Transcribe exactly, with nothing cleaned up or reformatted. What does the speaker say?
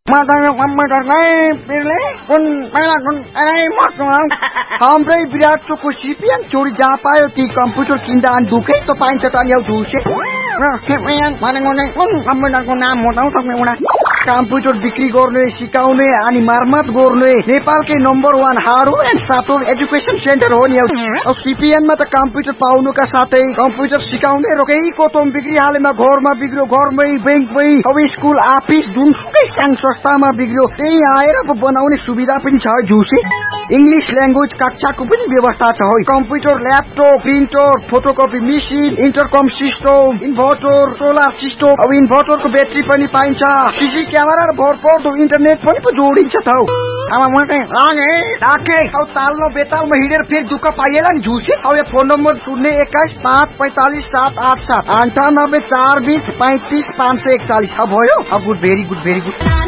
Matanya komputer lain pilih pun malah pun eh mak हाम्रै विराट choco CPN चोरी जहाँ पायो ती कम्प्युटर किन्दा अनि दुखै त पाइन्छ त नि दुसे र सिपिएन भनेको नै कुन कम्प्युटरको नाम बताउ सक्ने उडा कम्प्युटर बिक्री गर्ने सिकाउने अनि मर्मत गर्ने नेपालकै number one hardware and software education centre हो नि अब सिपिएनमा त कम्प्युटर पाउनुका साथै कम्प्युटर सिकाउने र केही कोतम बिक्री हालेमा घरमा बिग्रियो घरमै बैंकमै अब स्कुल अफिस जुनसुकै सानो संस्थामा बिग्रियो त्यही आएर बनाउने सुविधा पनि छ जुसे इंग्लिश ल्याङ्ग्वेज कक्षाको पनि व्यवस्था छ है computer laptop printer photocopy machine इन्टरकम system inverter solar system अब इन्भर्टरको ब्याट्री पनि पाइन्छ सीसी क्यामेरा र भरपर्दो इन्टरनेट पनि पो जोडिन्छ त अब म चाहिँ लागे डाके अब तालमा बेतालमा हिँडेर फेरि दुःख पाइएला नि झुसे अब यो फोन नम्बर शून्य एक्काइस पाँच पैंतालीस सात आठ सात अन्ठानब्बे चार बीस पैंतीस पाँच सय एकचालीस अब भयो अब good very good very good